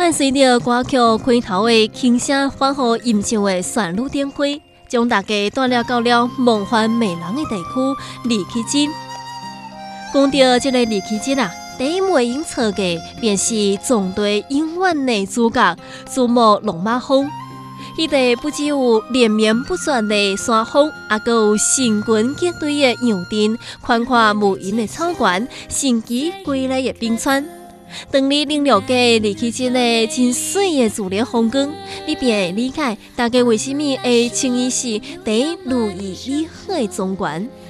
伴随着歌曲开头的轻声欢呼吟唱的旋律点开，将大家带到了梦幻美人的地区离奇节。讲到这个离奇节啊，第一位演出的便是纵队永远的主角珠穆朗玛峰。伊个不只有连绵不绝的山峰，还佫有成群结队的羊阵，宽阔无垠的草原，神奇瑰丽的冰川。当你领略过离奇节的真水的自然风光，你便会理解大家为什么会称伊是第一如意美好的庄园。